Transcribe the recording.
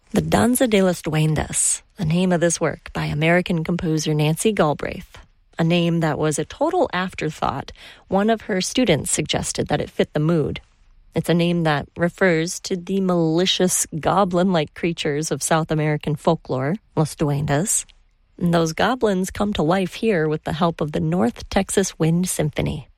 The Danza de los Duendes, the name of this work by American composer Nancy Galbraith. A name that was a total afterthought. One of her students suggested that it fit the mood. It's a name that refers to the malicious goblin-like creatures of South American folklore, Los Duendes. And those goblins come to life here with the help of the North Texas Wind Symphony.